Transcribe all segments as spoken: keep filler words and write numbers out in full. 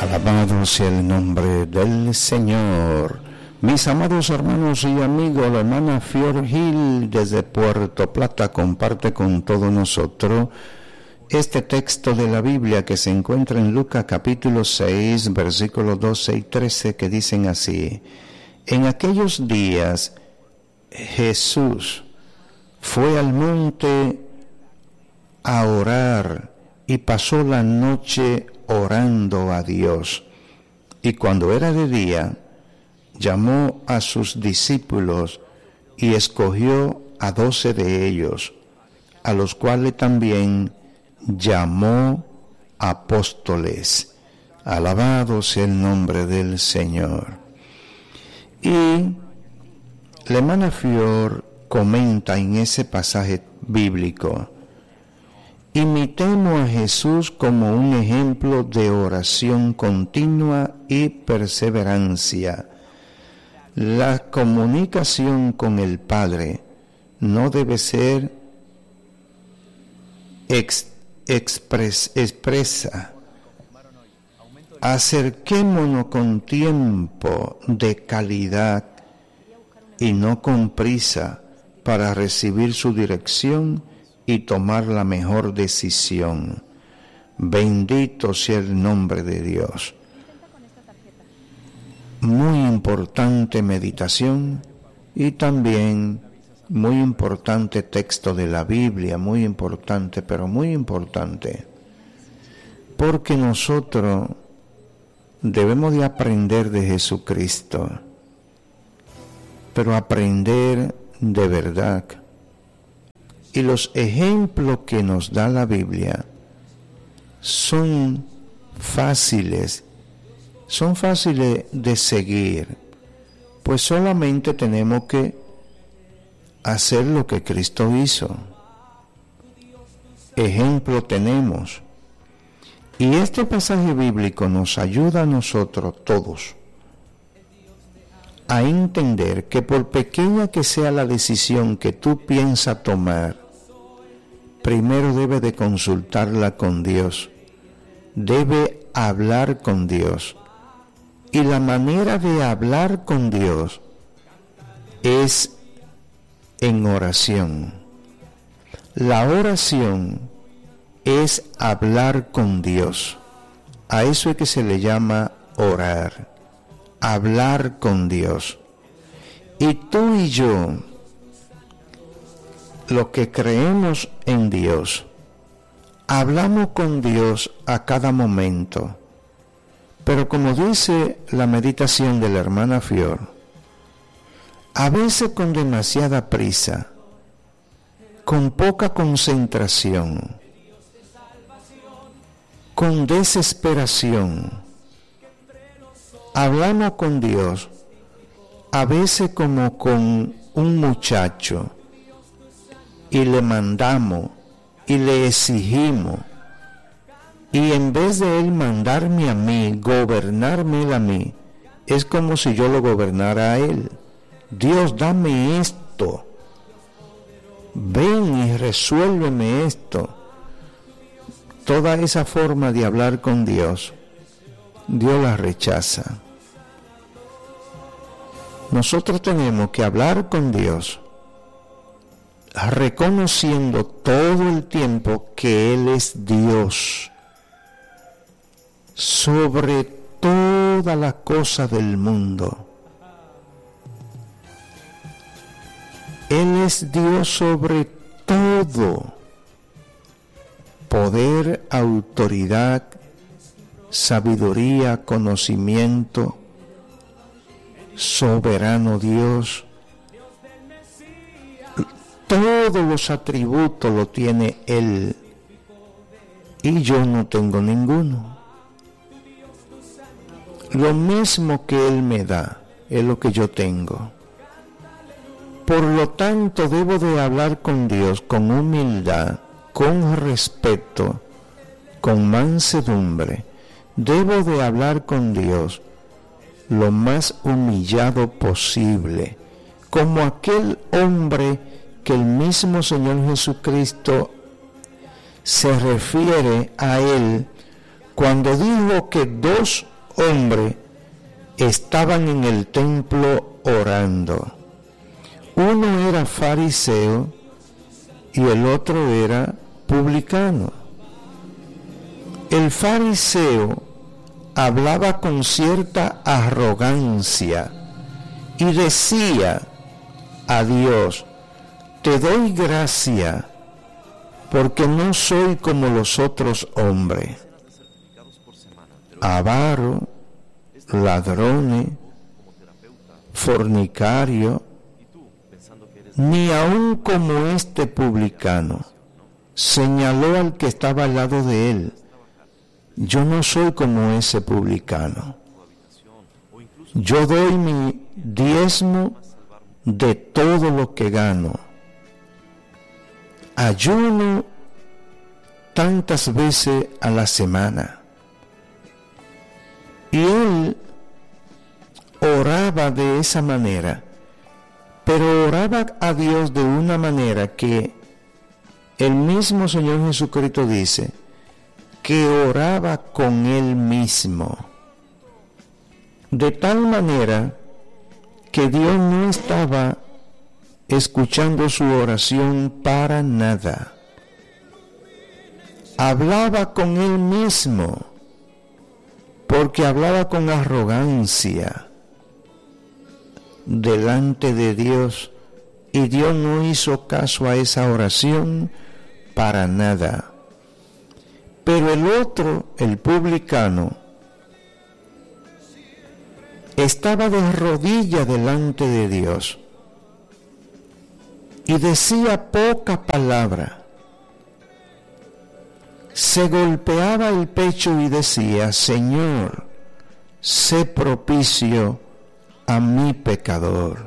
Alabado sea el nombre del Señor. Mis amados hermanos y amigos, la hermana Fior Gil desde Puerto Plata comparte con todos nosotros este texto de la Biblia que se encuentra en Lucas capítulo seis, versículos doce y trece, que dicen así: en aquellos días Jesús fue al monte a orar y pasó la noche orando a Dios. Y cuando era de día, llamó a sus discípulos y escogió a doce de ellos, a los cuales también llamó apóstoles. Alabado sea el nombre del Señor. Y la hermana Fior comenta en ese pasaje bíblico: imitemos a Jesús como un ejemplo de oración continua y perseverancia. La comunicación con el Padre no debe ser ex, expres, expresa. Acerquémonos con tiempo de calidad y no con prisa para recibir su dirección y tomar la mejor decisión. Bendito sea el nombre de Dios. Muy importante meditación y también muy importante texto de la Biblia, muy importante, pero muy importante, porque nosotros debemos de aprender de Jesucristo, pero aprender de verdad. Y los ejemplos que nos da la Biblia son fáciles, son fáciles de seguir, pues solamente tenemos que hacer lo que Cristo hizo. Ejemplo tenemos. Y este pasaje bíblico nos ayuda a nosotros todos a entender que por pequeña que sea la decisión que tú piensas tomar, primero debe de consultarla con Dios, debe hablar con Dios. Y la manera de hablar con Dios es en oración. La oración es hablar con Dios. A eso es que se le llama orar, hablar con Dios. Y tú y yo, los que creemos en Dios, hablamos con Dios a cada momento. Pero como dice la meditación de la hermana Fior, a veces con demasiada prisa, con poca concentración, con desesperación, hablamos con Dios, a veces como con un muchacho, y le mandamos y le exigimos. Y en vez de Él mandarme a mí, gobernarme Él a mí, es como si yo lo gobernara a Él. Dios, dame esto. Ven y resuélveme esto. Toda esa forma de hablar con Dios, Dios la rechaza. Nosotros tenemos que hablar con Dios, reconociendo todo el tiempo que Él es Dios sobre todas las cosas del mundo. Él es Dios sobre todo. Poder, autoridad, sabiduría, conocimiento, soberano Dios. Todos los atributos lo tiene Él. Y yo no tengo ninguno. Lo mismo que Él me da es lo que yo tengo. Por lo tanto, debo de hablar con Dios con humildad, con respeto, con mansedumbre. Debo de hablar con Dios lo más humillado posible, como aquel hombre que el mismo Señor Jesucristo se refiere a Él cuando dijo que dos hombres estaban en el templo orando. Uno era fariseo y el otro era publicano. El fariseo hablaba con cierta arrogancia y decía a Dios: te doy gracia porque no soy como los otros hombres, avaro, ladrones, fornicario, ni aun como este publicano. Señaló al que estaba al lado de él: yo no soy como ese publicano. Yo doy mi diezmo de todo lo que gano. Ayuno tantas veces a la semana. Y él oraba de esa manera, pero oraba a Dios de una manera que el mismo Señor Jesucristo dice que oraba con él mismo, de tal manera que Dios no estaba escuchando su oración para nada. Hablaba con él mismo, porque hablaba con arrogancia delante de Dios, y Dios no hizo caso a esa oración para nada. Pero el otro, el publicano, estaba de rodillas delante de Dios y decía poca palabra. Se golpeaba el pecho y decía: Señor, sé propicio a mi pecador.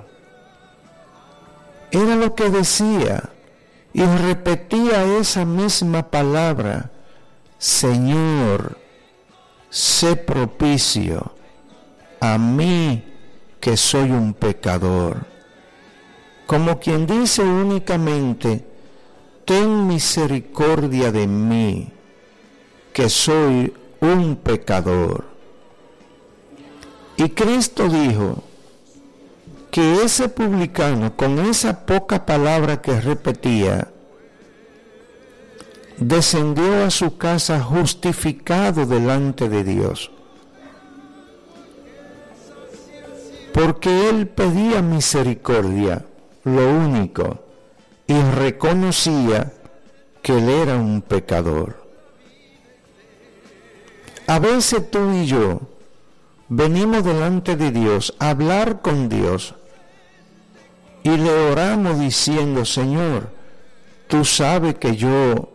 Era lo que decía, y repetía esa misma palabra: Señor, sé propicio a mí que soy un pecador. Como quien dice únicamente: ten misericordia de mí, que soy un pecador. Y Cristo dijo que ese publicano, con esa poca palabra que repetía, descendió a su casa justificado delante de Dios, porque él pedía misericordia, lo único, y reconocía que él era un pecador. A veces tú y yo venimos delante de Dios a hablar con Dios y le oramos diciendo: Señor, tú sabes que yo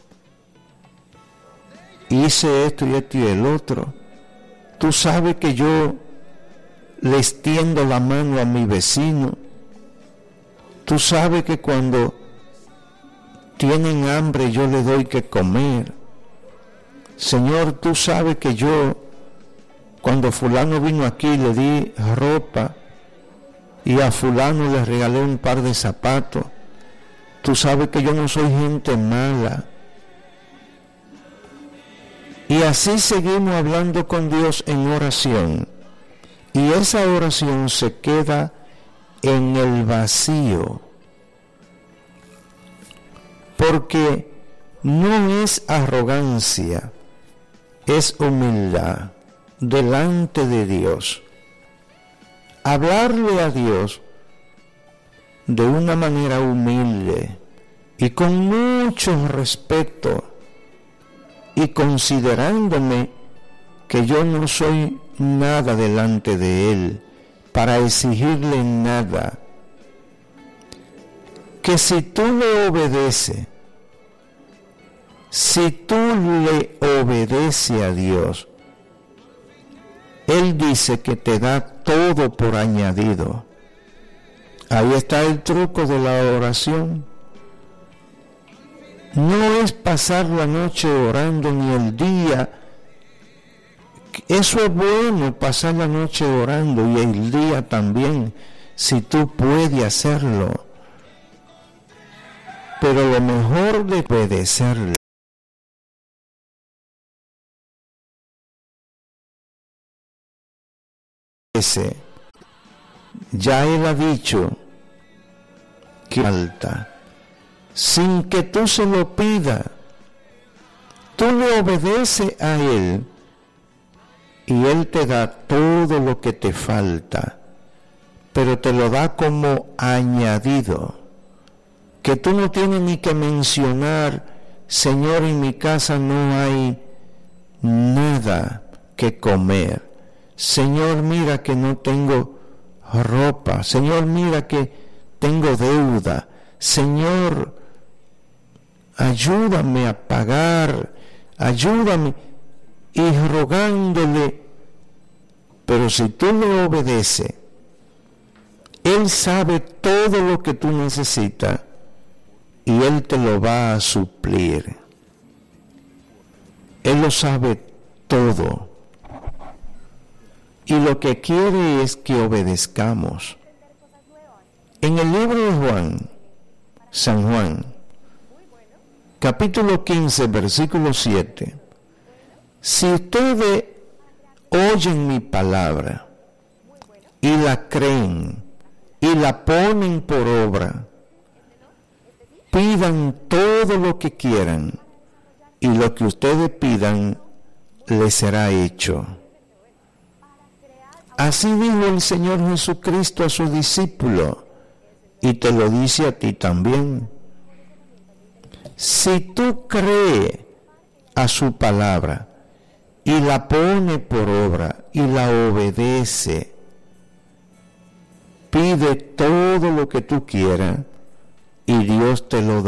hice esto y esto y el otro. Tú sabes que yo le extiendo la mano a mi vecino. Tú sabes que cuando tienen hambre yo le doy que comer. Señor, tú sabes que yo, cuando fulano vino aquí, le di ropa y a fulano le regalé un par de zapatos. Tú sabes que yo no soy gente mala. Y así seguimos hablando con Dios en oración. Y esa oración se queda en el vacío, porque no es arrogancia, es humildad delante de Dios. Hablarle a Dios de una manera humilde y con mucho respeto, y considerándome que yo no soy nada delante de Él para exigirle nada, que si tú le obedeces, si tú le obedeces a Dios, Él dice que te da todo por añadido. Ahí está el truco de la oración. No es pasar la noche orando ni el día. Eso es bueno, pasar la noche orando, y el día también, si tú puedes hacerlo. Pero lo mejor de obedecerle ese, ya Él ha dicho que falta, sin que tú se lo pidas. Tú le obedeces a Él y Él te da todo lo que te falta, pero te lo da como añadido, que tú no tienes ni que mencionar: Señor, en mi casa no hay nada que comer. Señor, mira que no tengo ropa. Señor, mira que tengo deuda. Señor, ayúdame a pagar, ayúdame, y rogándole. Pero si tú le obedeces, Él sabe todo lo que tú necesitas y Él te lo va a suplir. Él lo sabe todo. Y lo que quiere es que obedezcamos. En el libro de Juan, San Juan, capítulo quince, versículo siete, si ustedes oyen mi palabra y la creen y la ponen por obra, pidan todo lo que quieran y lo que ustedes pidan les será hecho. Así dijo el Señor Jesucristo a sus discípulos, y te lo dice a ti también. Si tú crees a su palabra y la pones por obra y la obedeces, pide todo lo que tú quieras y Dios te lo dará.